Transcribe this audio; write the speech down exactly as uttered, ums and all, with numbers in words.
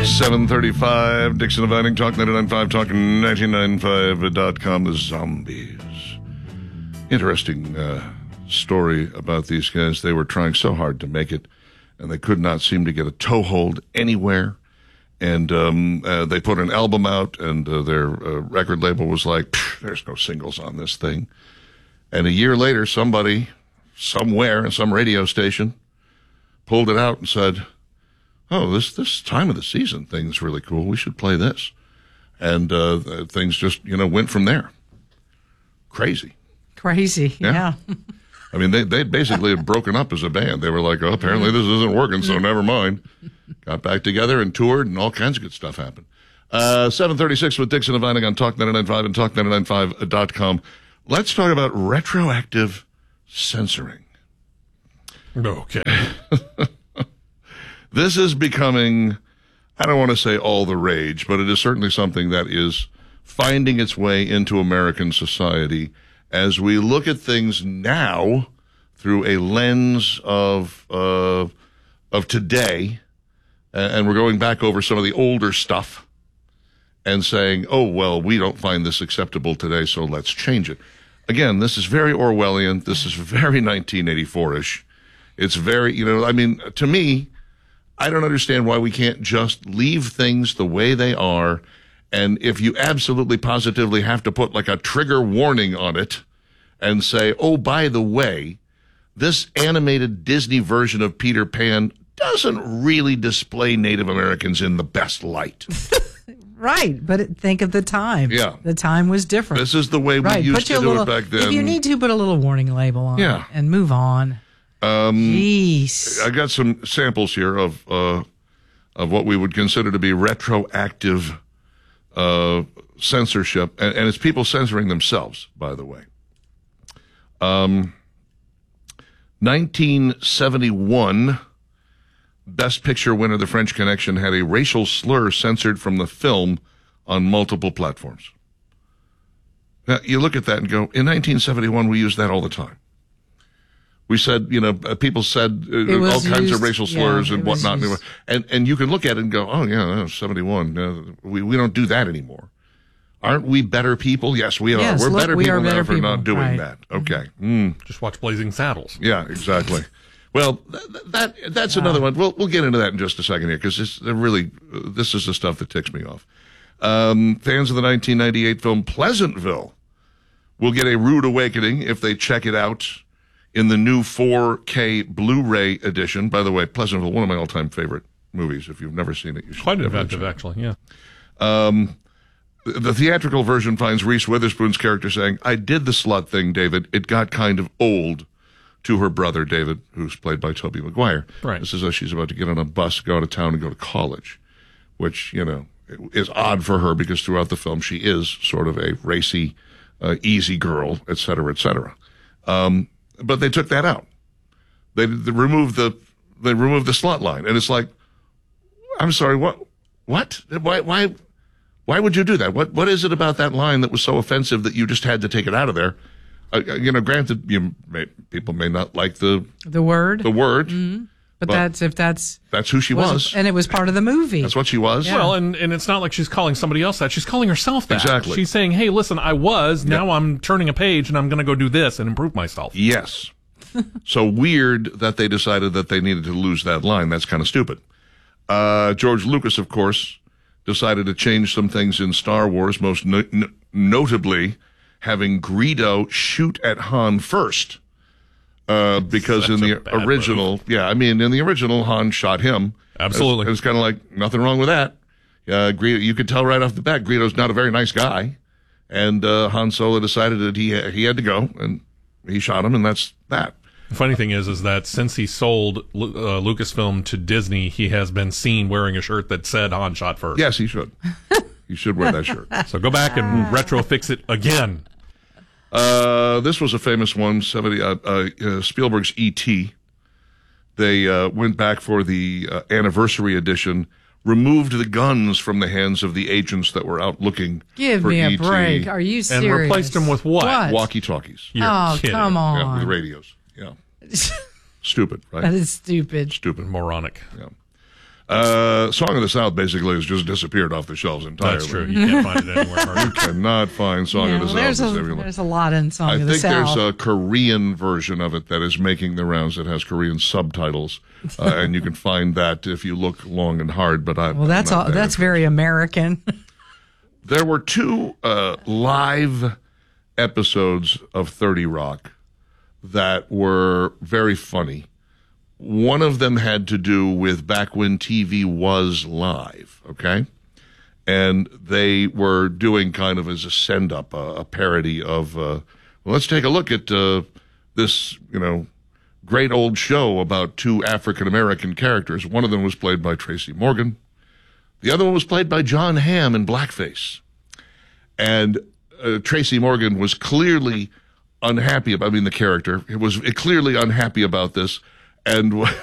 seven thirty-five, Dixon and Vining, Talk ninety-nine point five, Talk ninety-nine point five dot com, the zombies. Interesting uh, story about these guys. They were trying so hard to make it, and they could not seem to get a toehold anywhere. And um, uh, they put an album out, and uh, their uh, record label was like, there's no singles on this thing. And a year later, somebody, somewhere in some radio station, pulled it out and said, oh, this this time of the season thing's really cool. We should play this. And uh, things just, you know, went from there. Crazy. Crazy, yeah. yeah. I mean, they they basically had broken up as a band. They were like, oh, apparently this isn't working, so never mind. Got back together and toured, and all kinds of good stuff happened. Uh, seven thirty-six with Dixon and Vining on Talk ninety-nine point five and Talk ninety-nine point five dot com. Let's talk about retroactive censoring. Okay. This is becoming, I don't want to say all the rage, but it is certainly something that is finding its way into American society as we look at things now through a lens of uh, of today, and we're going back over some of the older stuff and saying, oh, well, we don't find this acceptable today, so let's change it. Again, this is very Orwellian. This is very nineteen eighty-four-ish. It's very, you know, I mean, to me, I don't understand why we can't just leave things the way they are. And if you absolutely positively have to put like a trigger warning on it and say, oh, by the way, this animated Disney version of Peter Pan doesn't really display Native Americans in the best light. Right, but it, think of the time. Yeah. The time was different. This is the way we right. used put to do little, it back then. If you need to, put a little warning label on yeah. it and move on. Um, Jeez. I got some samples here of uh, of what we would consider to be retroactive uh, censorship, and, and it's people censoring themselves, by the way. Um, nineteen seventy-one, Best Picture winner The French Connection had a racial slur censored from the film on multiple platforms. Now, you look at that and go, in nineteen seventy-one, we used that all the time. We said, you know, people said uh, all kinds used, of racial slurs yeah, and whatnot. Used. And and you can look at it and go, oh, yeah, seventy-one. Uh, we, we don't do that anymore. Aren't we better people? Yes, we are. Yes, We're look, better we people are now better for people. not doing Right. that. Okay. Mm. Just watch Blazing Saddles. Yeah, exactly. Well, th- that that's wow. another one. We'll we'll get into that in just a second here because this really uh, this is the stuff that ticks me off. Um, fans of the nineteen ninety-eight film Pleasantville will get a rude awakening if they check it out in the new four K Blu-ray edition. By the way, Pleasantville, one of my all-time favorite movies. If you've never seen it, you should. Quite inventive, actually. Yeah. Um, the, the theatrical version finds Reese Witherspoon's character saying, "I did the slut thing, David. It got kind of old." To her brother, David, who's played by Tobey Maguire. Right. This is as she's about to get on a bus, go out of town, and go to college, which, you know, is odd for her because throughout the film she is sort of a racy, uh, easy girl, et cetera, et cetera. Um, but they took that out. They, they removed the they removed the slut line, and it's like, I'm sorry, what? What? Why? Why? Why would you do that? What? What is it about that line that was so offensive that you just had to take it out of there? Uh, you know, granted, you may, people may not like the the word, the word, mm-hmm. but, but that's if that's that's who she was, was, and it was part of the movie. That's what she was. Yeah. Well, and, and it's not like she's calling somebody else that; she's calling herself that. Exactly. She's saying, "Hey, listen, I was. Yeah. Now I'm turning a page, and I'm going to go do this and improve myself." Yes. So weird that they decided that they needed to lose that line. That's kind of stupid. Uh, George Lucas, of course, decided to change some things in Star Wars, most no- n- notably having Greedo shoot at Han first. Uh, because That's in the original, move. yeah, I mean, in the original, Han shot him. Absolutely. It was, was kind of like, nothing wrong with that. Uh, Greedo, you could tell right off the bat, Greedo's not a very nice guy. And uh, Han Solo decided that he he had to go, and he shot him, and that's that. The funny thing is, is that since he sold uh, Lucasfilm to Disney, he has been seen wearing a shirt that said Han shot first. Yes, he should. He should wear that shirt. So go back and retro fix it again. Uh, this was a famous one, seventy, uh, uh, uh, Spielberg's E T They uh, went back for the uh, anniversary edition, removed the guns from the hands of the agents that were out looking Give for me a E T break. Are you serious? And replaced them with what? What? Walkie-talkies. You're oh, kidding. come on. Yeah, with radios. Yeah. Stupid, right? That is stupid. Stupid. Moronic. Yeah. Uh, Song of the South basically has just disappeared off the shelves entirely. That's true. You can't find it anywhere. Hardly. Cannot find Song Yeah, of the well, South. there's, as a, everyone- there's a lot in Song I of the think South. there's a Korean version of it that is making the rounds that has Korean subtitles, uh, and you can find that if you look long and hard. But I, well, that's I'm all, not that that's very American. There were two uh, live episodes of thirty Rock that were very funny. One of them had to do with back when T V was live, okay? And they were doing kind of as a send-up, a, a parody of, uh, well, let's take a look at uh, this, you know, great old show about two African-American characters. One of them was played by Tracy Morgan. The other one was played by John Hamm in blackface. And uh, Tracy Morgan was clearly unhappy about, I mean, the character was clearly unhappy about this. And